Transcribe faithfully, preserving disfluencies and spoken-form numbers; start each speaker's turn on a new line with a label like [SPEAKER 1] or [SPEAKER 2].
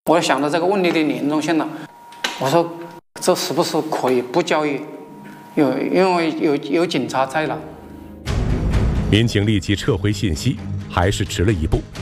[SPEAKER 1] 我想到这个问题的严重性了，我说这是不是可以不交易？有因为有有警察在了。
[SPEAKER 2] 民警立即撤回信息，还是迟了一步。